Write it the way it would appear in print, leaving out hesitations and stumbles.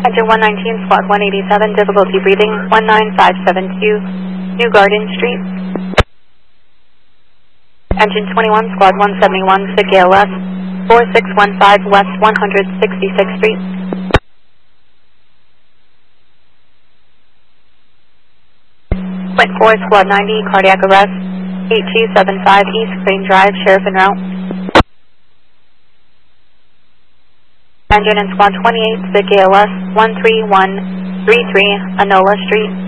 Engine 119, squad 187, difficulty breathing, 19572, New Garden Street. Engine 21, squad 171, SIG ALS, 4615 West 166th Street. Point 4, squad 90, cardiac arrest, 8275 East Crane Drive, Sheriff en route. Engine in squad 28, SIG ALS, 13133, Enola Street.